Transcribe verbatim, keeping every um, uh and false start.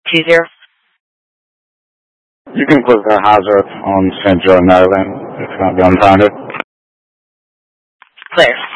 two zero. You can put the hazard on Saint John Island. It's not be unfounded. Clear.